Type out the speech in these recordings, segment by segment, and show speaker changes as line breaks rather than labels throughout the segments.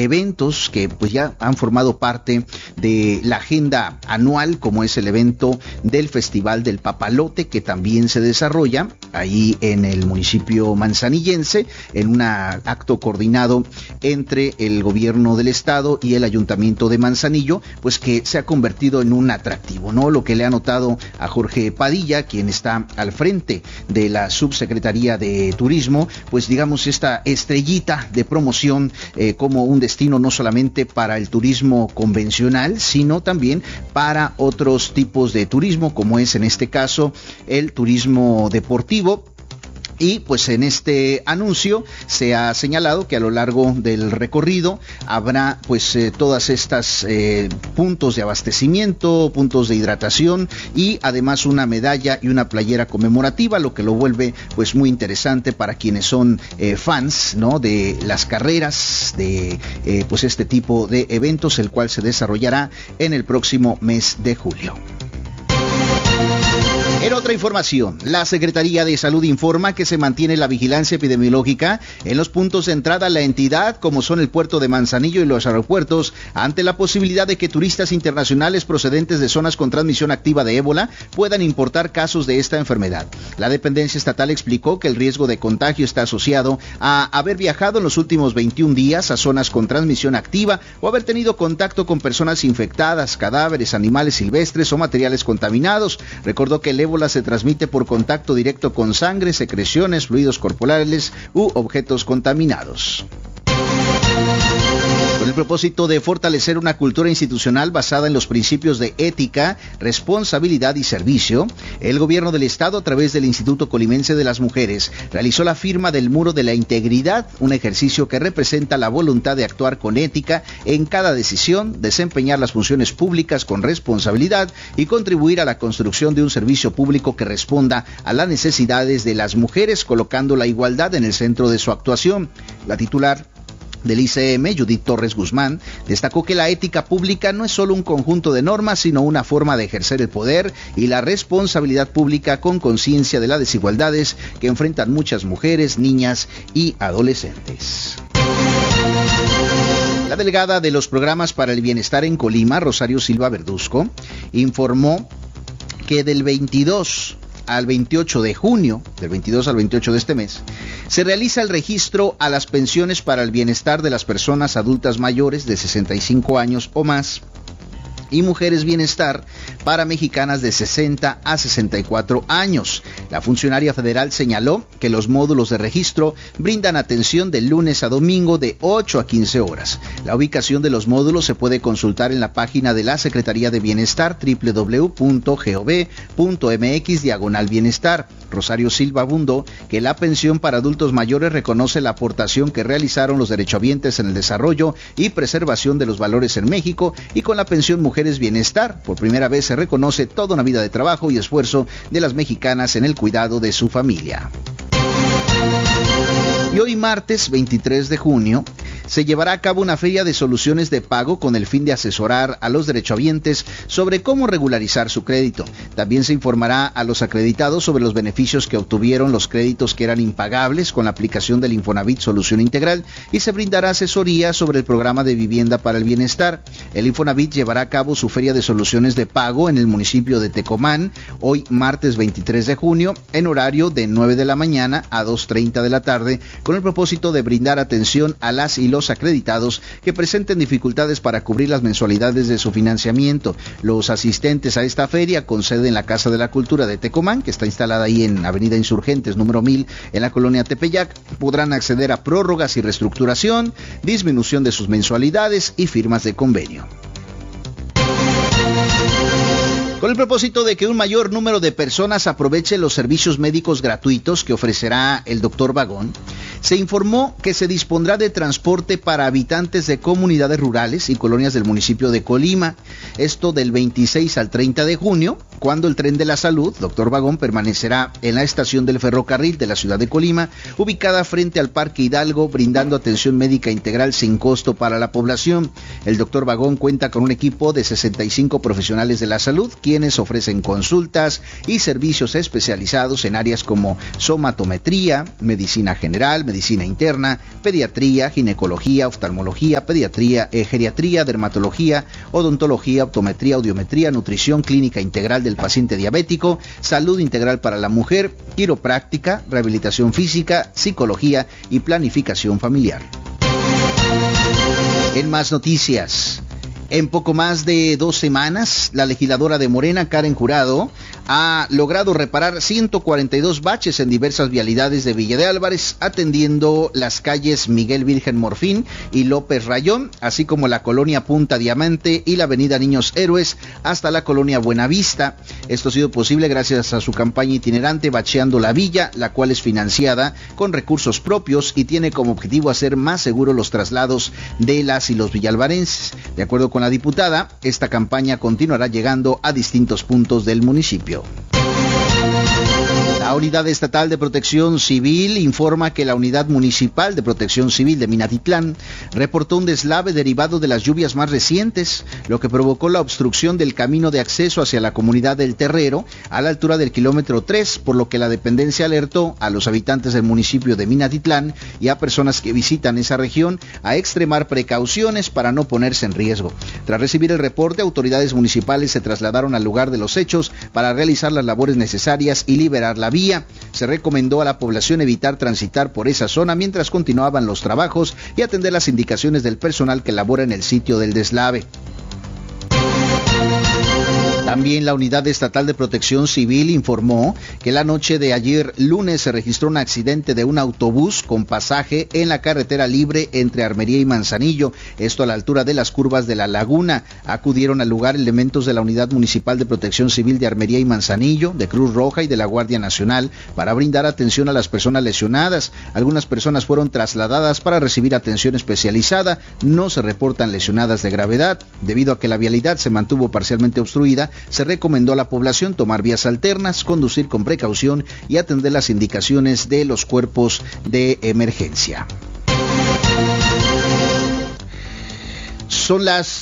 eventos que pues ya han formado parte de la agenda anual, como es el evento del Festival del Papalote, que también se desarrolla ahí en el municipio manzanillense, en un acto coordinado entre el gobierno del estado y el ayuntamiento de Manzanillo, pues que se ha convertido en un atractivo, ¿no? Lo que le ha notado a Jorge Padilla, quien está al frente de la Subsecretaría de Turismo, pues digamos esta estrellita de promoción como un destino no solamente para el turismo convencional, sino también para otros tipos de turismo, como es en este caso el turismo deportivo. Y pues en este anuncio se ha señalado que a lo largo del recorrido habrá pues todas estas puntos de abastecimiento, puntos de hidratación y además una medalla y una playera conmemorativa, lo que lo vuelve pues muy interesante para quienes son fans, ¿no?, de las carreras, de pues este tipo de eventos, el cual se desarrollará en el próximo mes de julio. En otra información, la Secretaría de Salud informa que se mantiene la vigilancia epidemiológica en los puntos de entrada a la entidad, como son el puerto de Manzanillo y los aeropuertos, ante la posibilidad de que turistas internacionales procedentes de zonas con transmisión activa de ébola puedan importar casos de esta enfermedad. La dependencia estatal explicó que el riesgo de contagio está asociado a haber viajado en los últimos 21 días a zonas con transmisión activa o haber tenido contacto con personas infectadas, cadáveres, animales silvestres o materiales contaminados. Recordó que el ébola se transmite por contacto directo con sangre, secreciones, fluidos corporales u objetos contaminados. Con el propósito de fortalecer una cultura institucional basada en los principios de ética, responsabilidad y servicio, el gobierno del estado, a través del Instituto Colimense de las Mujeres, realizó la firma del Muro de la Integridad, un ejercicio que representa la voluntad de actuar con ética en cada decisión, desempeñar las funciones públicas con responsabilidad y contribuir a la construcción de un servicio público que responda a las necesidades de las mujeres, colocando la igualdad en el centro de su actuación. La titular del ICM, Judith Torres Guzmán, destacó que la ética pública no es solo un conjunto de normas, sino una forma de ejercer el poder y la responsabilidad pública con conciencia de las desigualdades que enfrentan muchas mujeres, niñas y adolescentes. La delegada de los programas para el bienestar en Colima, Rosario Silva Verduzco, informó que del 22 al 28 de junio, del 22 al 28 de este mes, se realiza el registro a las pensiones para el bienestar de las personas adultas mayores de 65 años o más y mujeres bienestar para mexicanas de 60 a 64 años. La funcionaria federal señaló que los módulos de registro brindan atención de lunes a domingo de 8 a 15 horas. La ubicación de los módulos se puede consultar en la página de la Secretaría de Bienestar, www.gov.mx/bienestar. Rosario Silva abundó que la pensión para adultos mayores reconoce la aportación que realizaron los derechohabientes en el desarrollo y preservación de los valores en México, y con la pensión Mujeres Bienestar, por primera vez se reconoce toda una vida de trabajo y esfuerzo de las mexicanas en el cuidado de su familia. Y hoy martes 23 de junio se llevará a cabo una feria de soluciones de pago con el fin de asesorar a los derechohabientes sobre cómo regularizar su crédito. También se informará a los acreditados sobre los beneficios que obtuvieron los créditos que eran impagables con la aplicación del Infonavit Solución Integral, y se brindará asesoría sobre el programa de vivienda para el bienestar. El Infonavit llevará a cabo su feria de soluciones de pago en el municipio de Tecomán hoy martes 23 de junio en horario de 9 de la mañana a 2:30 de la tarde, con el propósito de brindar atención a las y los acreditados que presenten dificultades para cubrir las mensualidades de su financiamiento. Los asistentes a esta feria, con sede en la Casa de la Cultura de Tecomán, que está instalada ahí en Avenida Insurgentes número 1000 en la colonia Tepeyac, podrán acceder a prórrogas y reestructuración, disminución de sus mensualidades y firmas de convenio. Con el propósito de que un mayor número de personas aproveche los servicios médicos gratuitos que ofrecerá el Dr. Vagón, se informó que se dispondrá de transporte para habitantes de comunidades rurales y colonias del municipio de Colima. Esto del 26 al 30 de junio, cuando el tren de la salud, Dr. Vagón, permanecerá en la estación del ferrocarril de la ciudad de Colima, ubicada frente al Parque Hidalgo, brindando atención médica integral sin costo para la población. El Dr. Vagón cuenta con un equipo de 65 profesionales de la salud, quienes ofrecen consultas y servicios especializados en áreas como somatometría, medicina general, medicina medicina interna, pediatría, ginecología, oftalmología, pediatría, geriatría, dermatología, odontología, optometría, audiometría, nutrición clínica integral del paciente diabético, salud integral para la mujer, quiropráctica, rehabilitación física, psicología y planificación familiar. En más noticias, en poco más de 2 semanas, la legisladora de Morena, Karen Jurado, ha logrado reparar 142 baches en diversas vialidades de Villa de Álvarez, atendiendo las calles Miguel Virgen Morfín y López Rayón, así como la colonia Punta Diamante y la avenida Niños Héroes hasta la colonia Buenavista. Esto ha sido posible gracias a su campaña itinerante Bacheando la Villa, la cual es financiada con recursos propios y tiene como objetivo hacer más seguros los traslados de las y los villalvarenses. De acuerdo con la diputada, esta campaña continuará llegando a distintos puntos del municipio. La Unidad Estatal de Protección Civil informa que la Unidad Municipal de Protección Civil de Minatitlán reportó un deslave derivado de las lluvias más recientes, lo que provocó la obstrucción del camino de acceso hacia la comunidad del Terrero a la altura del kilómetro 3, por lo que la dependencia alertó a los habitantes del municipio de Minatitlán y a personas que visitan esa región a extremar precauciones para no ponerse en riesgo. Tras recibir el reporte, autoridades municipales se trasladaron al lugar de los hechos para realizar las labores necesarias y liberar la vía. Se recomendó a la población evitar transitar por esa zona mientras continuaban los trabajos y atender las indicaciones del personal que labora en el sitio del deslave. También la Unidad Estatal de Protección Civil informó que la noche de ayer lunes se registró un accidente de un autobús con pasaje en la carretera libre entre Armería y Manzanillo, esto a la altura de las curvas de la Laguna. Acudieron al lugar elementos de la Unidad Municipal de Protección Civil de Armería y Manzanillo, de Cruz Roja y de la Guardia Nacional para brindar atención a las personas lesionadas. Algunas personas fueron trasladadas para recibir atención especializada. No se reportan lesionadas de gravedad. Debido a que la vialidad se mantuvo parcialmente obstruida, se recomendó a la población tomar vías alternas, conducir con precaución y atender las indicaciones de los cuerpos de emergencia. Son las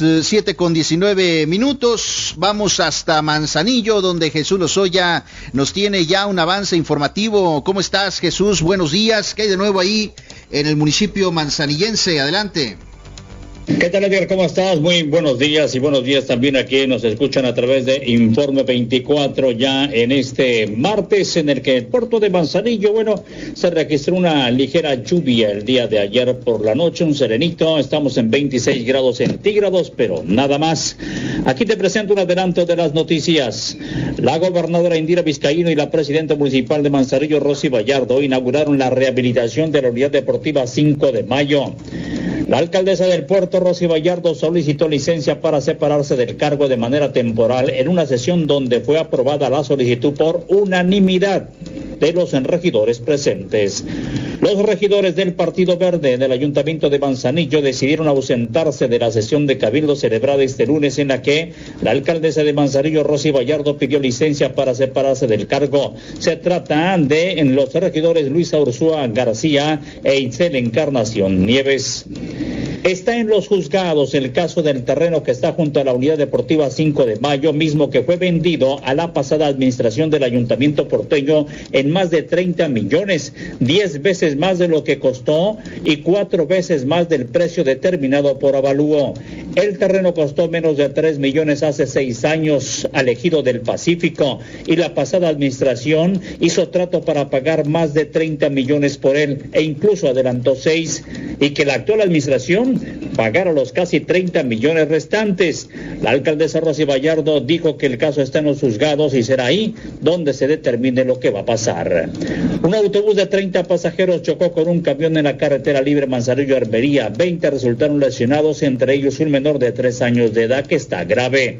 7:19. Vamos hasta Manzanillo, donde Jesús Lozoya nos tiene ya un avance informativo. ¿Cómo estás, Jesús? Buenos días. ¿Qué hay de nuevo ahí en el municipio manzanillense? Adelante.
¿Qué tal, Edgar? ¿Cómo estás? Muy buenos días y buenos días también a quienes nos escuchan a través de Informe 24 ya en este martes en el que el puerto de Manzanillo, se registró una ligera lluvia el día de ayer por la noche, un serenito, estamos en 26 grados centígrados, pero nada más. Aquí te presento un adelanto de las noticias. La gobernadora Indira Vizcaíno y la presidenta municipal de Manzanillo, Rosy Vallardo, inauguraron la rehabilitación de la unidad deportiva 5 de Mayo. La alcaldesa del puerto, Rosy Vallardo, solicitó licencia para separarse del cargo de manera temporal en una sesión donde fue aprobada la solicitud por unanimidad de los regidores presentes. Los regidores del Partido Verde del Ayuntamiento de Manzanillo decidieron ausentarse de la sesión de cabildo celebrada este lunes en la que la alcaldesa de Manzanillo, Rosy Vallardo, pidió licencia para separarse del cargo. Se trata de los regidores Luisa Ursúa García e Itzel Encarnación Nieves. Está en los juzgados el caso del terreno que está junto a la unidad deportiva 5 de Mayo, mismo que fue vendido a la pasada administración del Ayuntamiento porteño en más de 30 millones, 10 veces más de lo que costó y 4 veces más del precio determinado por avalúo. El terreno costó menos de 3 millones hace 6 años al Ejido del Pacífico y la pasada administración hizo trato para pagar más de 30 millones por él e incluso adelantó 6, y que la actual administración pagara los casi 30 millones restantes. La alcaldesa Rosy Vallardo dijo que el caso está en los juzgados y será ahí donde se determine lo que va a pasar. Un autobús de 30 pasajeros chocó con un camión en la carretera libre Manzanillo-Armería. 20 resultaron lesionados, entre ellos un menor de 3 años de edad que está grave.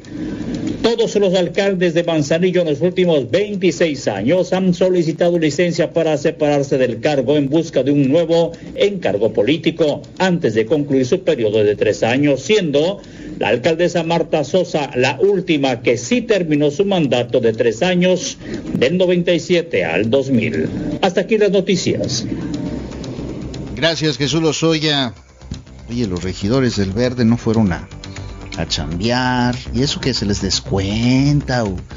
Todos los alcaldes de Manzanillo en los últimos 26 años han solicitado licencia para separarse del cargo en busca de un nuevo encargo político antes de concluir su periodo de 3 años, siendo la alcaldesa Marta Sosa la última que sí terminó su mandato de 3 años del 97 al 2000. Hasta aquí las noticias.
Gracias, Jesús Lozoya. Oye, los regidores del Verde no fueron a chambear, y eso que se les descuenta,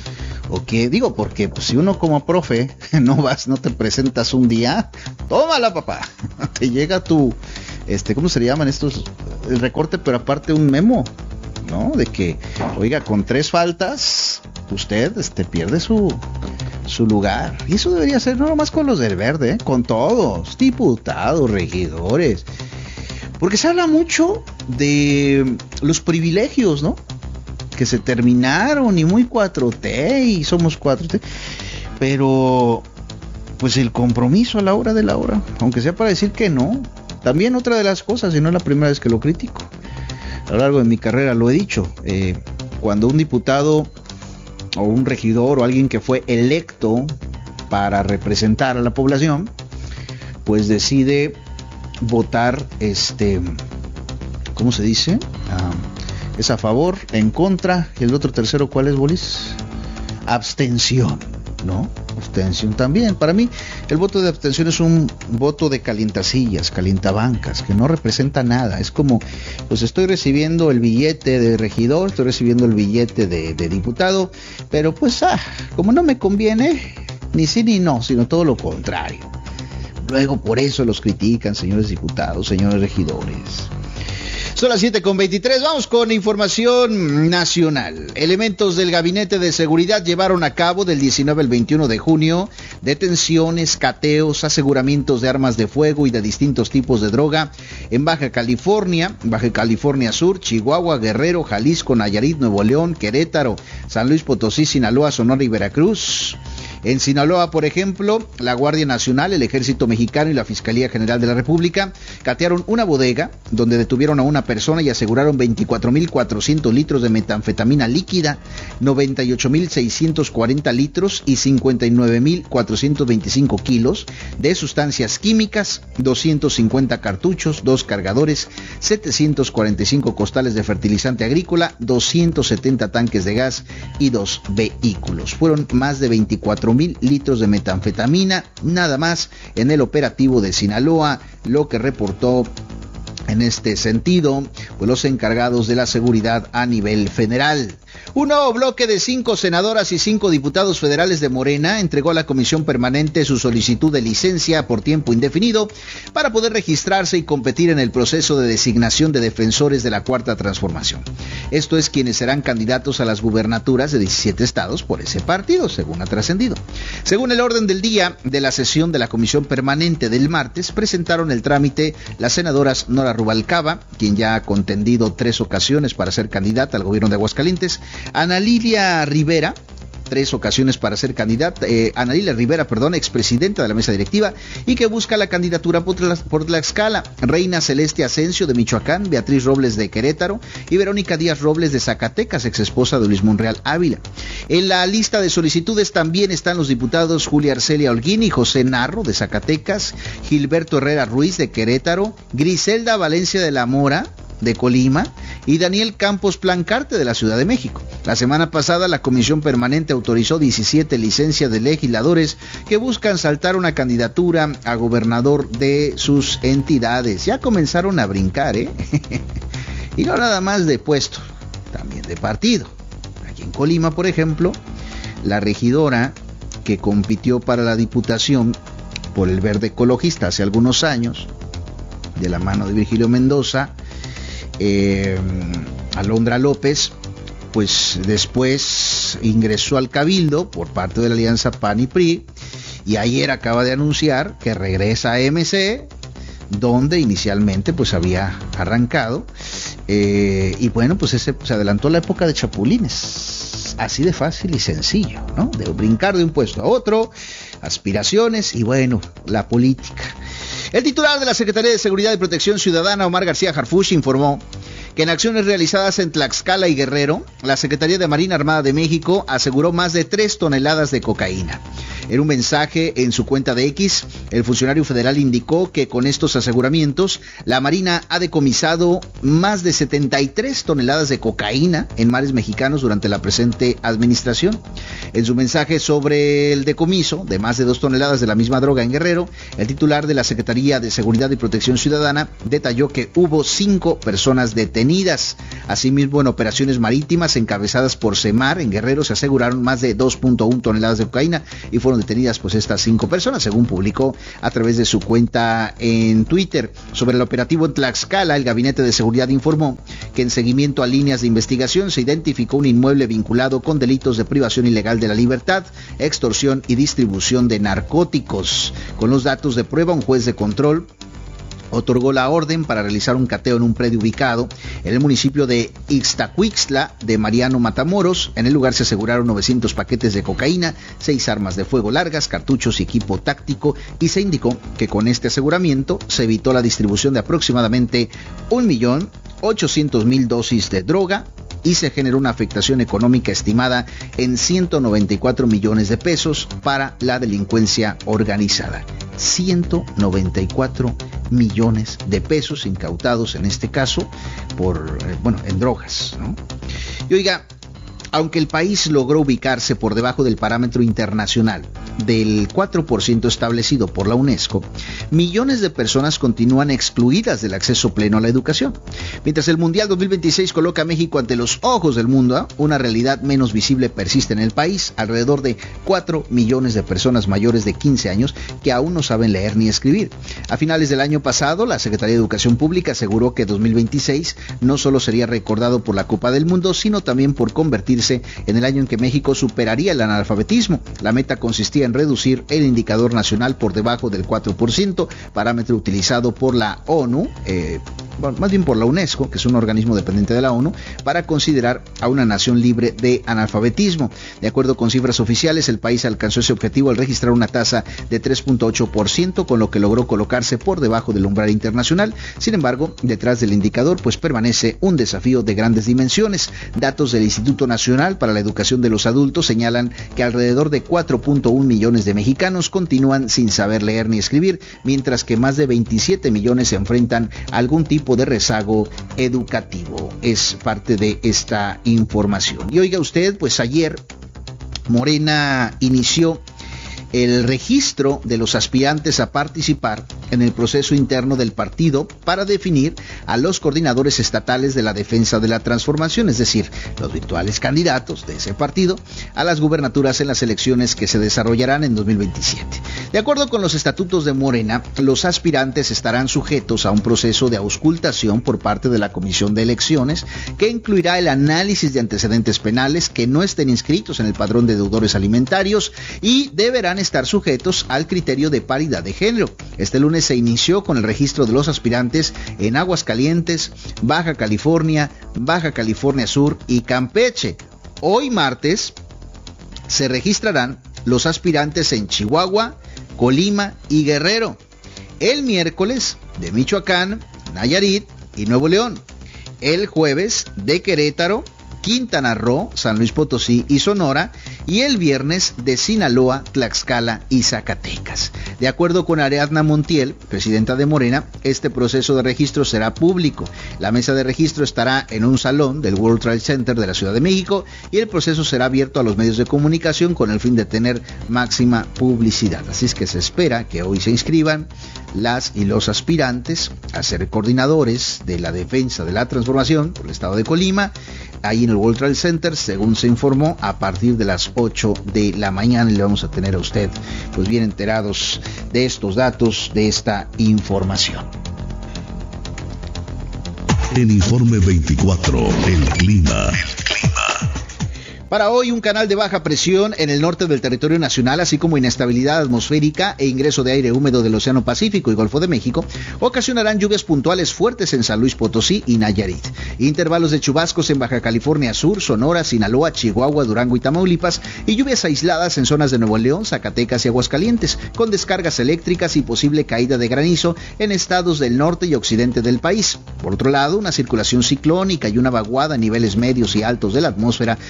¿O qué? Digo, porque pues, si uno como profe no te presentas un día, tómala, papá. Te llega tu, ¿cómo se le llaman estos? El recorte, pero aparte un memo, ¿no? De que, oiga, con 3 faltas, usted pierde su lugar. Y eso debería ser no nomás con los del verde, con todos, diputados, regidores. Porque se habla mucho de los privilegios, ¿no? Que se terminaron y muy 4T y somos 4T. Pero, pues el compromiso a la hora de la hora, aunque sea para decir que no. También otra de las cosas, y no es la primera vez que lo critico. A lo largo de mi carrera lo he dicho. Cuando un diputado o un regidor o alguien que fue electo para representar a la población, pues decide votar, ¿cómo se dice? Es a favor, en contra, y el otro tercero, ¿cuál es, Bolis? Abstención, ¿no? Abstención también. Para mí, el voto de abstención es un voto de calientasillas, calientabancas, que no representa nada. Es como, pues estoy recibiendo el billete de regidor, estoy recibiendo el billete de diputado, pero pues, como no me conviene, ni sí ni no, sino todo lo contrario. Luego, por eso los critican, señores diputados, señores regidores. Son las 7:23, vamos con información nacional. Elementos del Gabinete de Seguridad llevaron a cabo del 19 al 21 de junio detenciones, cateos, aseguramientos de armas de fuego y de distintos tipos de droga en Baja California Sur, Chihuahua, Guerrero, Jalisco, Nayarit, Nuevo León, Querétaro, San Luis Potosí, Sinaloa, Sonora y Veracruz. En Sinaloa, por ejemplo, la Guardia Nacional, el Ejército Mexicano y la Fiscalía General de la República catearon una bodega donde detuvieron a una persona y aseguraron 24,400 litros de metanfetamina líquida, 98,640 litros y 59,425 kilos de sustancias químicas, 250 cartuchos, 2 cargadores, 745 costales de fertilizante agrícola, 270 tanques de gas y 2 vehículos. Fueron más de 24,000 litros de metanfetamina, nada más en el operativo de Sinaloa, lo que reportó en este sentido pues los encargados de la seguridad a nivel federal. Un nuevo bloque de 5 senadoras y 5 diputados federales de Morena entregó a la Comisión Permanente su solicitud de licencia por tiempo indefinido para poder registrarse y competir en el proceso de designación de defensores de la Cuarta Transformación. Esto es quienes serán candidatos a las gubernaturas de 17 estados por ese partido, según ha trascendido. Según el orden del día de la sesión de la Comisión Permanente del martes, presentaron el trámite las senadoras Nora Rubalcaba, quien ya ha contendido 3 ocasiones para ser candidata al gobierno de Aguascalientes, Ana Lilia Rivera, 3 ocasiones para ser candidata, Ana Lilia Rivera, expresidenta de la mesa directiva y que busca la candidatura por Tlaxcala, Reina Celeste Asensio de Michoacán, Beatriz Robles de Querétaro y Verónica Díaz Robles de Zacatecas, exesposa de Luis Monreal Ávila. En la lista de solicitudes también están los diputados Julia Arcelia Holguín y José Narro de Zacatecas, Gilberto Herrera Ruiz de Querétaro, Griselda Valencia de la Mora de Colima y Daniel Campos Plancarte de la Ciudad de México. La semana pasada la Comisión Permanente autorizó 17 licencias de legisladores que buscan saltar una candidatura a gobernador de sus entidades. Ya comenzaron a brincar, y no nada más de puesto, también de partido. Aquí en Colima, por ejemplo, la regidora que compitió para la diputación por el Verde Ecologista hace algunos años, de la mano de Virgilio Mendoza, Alondra López, pues después ingresó al Cabildo por parte de la alianza PAN y PRI y ayer acaba de anunciar que regresa a MC, donde inicialmente pues había arrancado, y bueno, pues se adelantó la época de chapulines, así de fácil y sencillo, ¿no? De brincar de un puesto a otro, aspiraciones y bueno, la política. El titular de la Secretaría de Seguridad y Protección Ciudadana, Omar García Harfuch, informó que en acciones realizadas en Tlaxcala y Guerrero, la Secretaría de Marina Armada de México aseguró más de 3 toneladas de cocaína. En un mensaje en su cuenta de X, el funcionario federal indicó que con estos aseguramientos, la Marina ha decomisado más de 73 toneladas de cocaína en mares mexicanos durante la presente administración. En su mensaje sobre el decomiso de más de 2 toneladas de la misma droga en Guerrero, el titular de la Secretaría de Seguridad y Protección Ciudadana detalló que hubo 5 personas detenidas. Asimismo, en operaciones marítimas encabezadas por Semar en Guerrero se aseguraron más de 2.1 toneladas de cocaína y fueron detenidas pues estas 5 personas, según publicó a través de su cuenta en Twitter. Sobre el operativo en Tlaxcala, el Gabinete de Seguridad informó que en seguimiento a líneas de investigación se identificó un inmueble vinculado con delitos de privación ilegal de la libertad, extorsión y distribución de narcóticos. Con los datos de prueba, un juez de control otorgó la orden para realizar un cateo en un predio ubicado en el municipio de Ixtacuixtla de Mariano Matamoros. En el lugar se aseguraron 900 paquetes de cocaína, 6 armas de fuego largas, cartuchos y equipo táctico, y se indicó que con este aseguramiento se evitó la distribución de aproximadamente 1.800.000 dosis de droga y se generó una afectación económica estimada en 194 millones de pesos para la delincuencia organizada. 194 millones de pesos incautados en este caso en drogas, ¿no? Y oiga, aunque el país logró ubicarse por debajo del parámetro internacional del 4% establecido por la UNESCO, millones de personas continúan excluidas del acceso pleno a la educación. Mientras el Mundial 2026 coloca a México ante los ojos del mundo, una realidad menos visible persiste en el país. Alrededor de 4 millones de personas mayores de 15 años que aún no saben leer ni escribir. A finales del año pasado, la Secretaría de Educación Pública aseguró que 2026 no solo sería recordado por la Copa del Mundo, sino también por convertirse en el año en que México superaría el analfabetismo. La meta consistía en reducir el indicador nacional por debajo del 4%, parámetro utilizado por la ONU, más bien por la UNESCO, que es un organismo dependiente de la ONU, para considerar a una nación libre de analfabetismo. De acuerdo con cifras oficiales, el país alcanzó ese objetivo al registrar una tasa de 3.8%, con lo que logró colocarse por debajo del umbral internacional. Sin embargo, detrás del indicador pues permanece un desafío de grandes dimensiones. Datos del Instituto Nacional para la Educación de los Adultos señalan que alrededor de 4.1 millones de mexicanos continúan sin saber leer ni escribir, mientras que más de 27 millones se enfrentan a algún tipo de rezago educativo. Es parte de esta información. Y oiga usted, pues ayer Morena inició el registro de los aspirantes a participar en el proceso interno del partido para definir a los coordinadores estatales de la defensa de la transformación, es decir, los virtuales candidatos de ese partido a las gubernaturas en las elecciones que se desarrollarán en 2027. De acuerdo con los estatutos de Morena, los aspirantes estarán sujetos a un proceso de auscultación por parte de la Comisión de Elecciones que incluirá el análisis de antecedentes penales que no estén inscritos en el padrón de deudores alimentarios y deberán estar sujetos al criterio de paridad de género. Este lunes se inició con el registro de los aspirantes en Aguascalientes, Baja California Sur y Campeche. Hoy martes se registrarán los aspirantes en Chihuahua, Colima y Guerrero. El miércoles de Michoacán, Nayarit y Nuevo León. El jueves de Querétaro, Quintana Roo, San Luis Potosí y Sonora, y el viernes de Sinaloa, Tlaxcala y Zacatecas. De acuerdo con Ariadna Montiel, presidenta de Morena, este proceso de registro será público. La mesa de registro estará en un salón del World Trade Center de la Ciudad de México y el proceso será abierto a los medios de comunicación con el fin de tener máxima publicidad. Así es que se espera que hoy se inscriban las y los aspirantes a ser coordinadores de la defensa de la transformación por el estado de Colima, ahí en el World Trade Center, según se informó, a partir de las 8 de la mañana. Y le vamos a tener a usted pues bien enterados de estos datos, de esta información.
En Informe 24, el clima.
Para hoy, un canal de baja presión en el norte del territorio nacional, así como inestabilidad atmosférica e ingreso de aire húmedo del Océano Pacífico y Golfo de México, ocasionarán lluvias puntuales fuertes en San Luis Potosí y Nayarit. Intervalos de chubascos en Baja California Sur, Sonora, Sinaloa, Chihuahua, Durango y Tamaulipas, y lluvias aisladas en zonas de Nuevo León, Zacatecas y Aguascalientes, con descargas eléctricas y posible caída de granizo en estados del norte y occidente del país. Por otro lado, una circulación ciclónica y una vaguada a niveles medios y altos de la atmósfera sobre el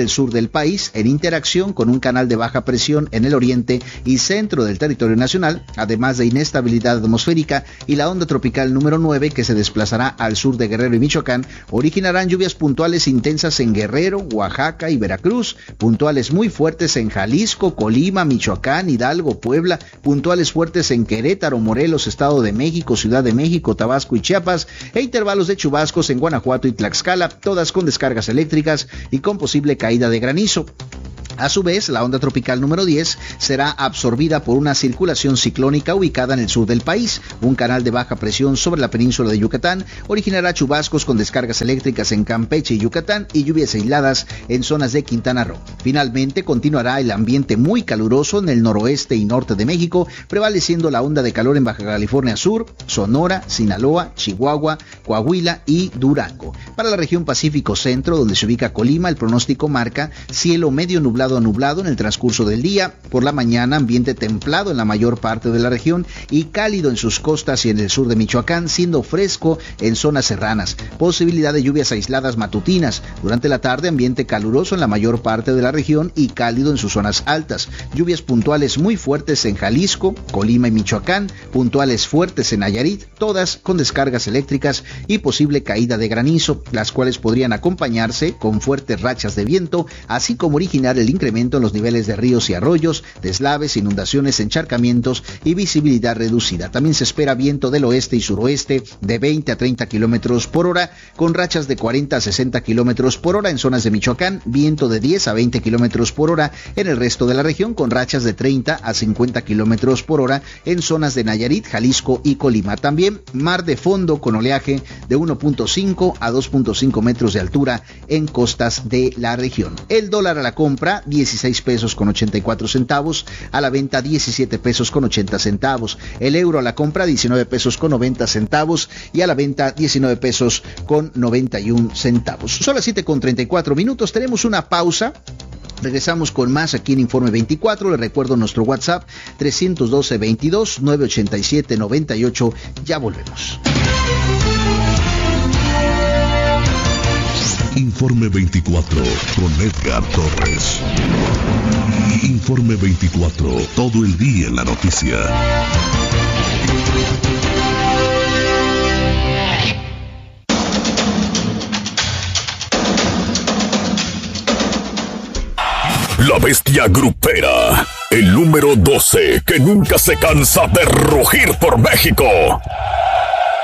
el sur del país, en interacción con un canal de baja presión en el oriente y centro del territorio nacional, además de inestabilidad atmosférica y la onda tropical número 9 que se desplazará al sur de Guerrero y Michoacán, originarán lluvias puntuales intensas en Guerrero, Oaxaca y Veracruz, puntuales muy fuertes en Jalisco, Colima, Michoacán, Hidalgo, Puebla, puntuales fuertes en Querétaro, Morelos, Estado de México, Ciudad de México, Tabasco y Chiapas, e intervalos de chubascos en Guanajuato y Tlaxcala, todas con descargas eléctricas y con posible caída de granizo. A su vez, la onda tropical número 10 será absorbida por una circulación ciclónica ubicada en el sur del país. Un canal de baja presión sobre la península de Yucatán originará chubascos con descargas eléctricas en Campeche y Yucatán y lluvias aisladas en zonas de Quintana Roo. Finalmente, continuará el ambiente muy caluroso en el noroeste y norte de México, prevaleciendo la onda de calor en Baja California Sur, Sonora, Sinaloa, Chihuahua, Coahuila y Durango. Para la región Pacífico Centro, donde se ubica Colima, el pronóstico marca cielo medio nublado a nublado en el transcurso del día. Por la mañana, ambiente templado en la mayor parte de la región y cálido en sus costas y en el sur de Michoacán, siendo fresco en zonas serranas. Posibilidad de lluvias aisladas matutinas. Durante la tarde, ambiente caluroso en la mayor parte de la región y cálido en sus zonas altas. Lluvias puntuales muy fuertes en Jalisco, Colima y Michoacán, puntuales fuertes en Nayarit, todas con descargas eléctricas y posible caída de granizo, las cuales podrían acompañarse con fuertes rachas de viento, así como originar el incremento en los niveles de ríos y arroyos, deslaves, inundaciones, encharcamientos y visibilidad reducida. También se espera viento del oeste y suroeste de 20 a 30 kilómetros por hora, con rachas de 40 a 60 kilómetros por hora en zonas de Michoacán, viento de 10 a 20 kilómetros por hora en el resto de la región, con rachas de 30 a 50 kilómetros por hora en zonas de Nayarit, Jalisco y Colima. También mar de fondo con oleaje de 1.5 a 2.5 metros de altura en costas de la región. El dólar a la compra 16 pesos con 84 centavos, a la venta 17 pesos con 80 centavos. El euro a la compra 19 pesos con 90 centavos y a la venta 19 pesos con 91 centavos. Son las 7 con 34 minutos, tenemos una pausa. Regresamos con más aquí en Informe 24. Les recuerdo nuestro WhatsApp 312-22-987-98. Ya volvemos.
Informe 24 con Edgar Torres. Informe 24, todo el día en la noticia. La bestia grupera, el número 12 que nunca se cansa de rugir por México.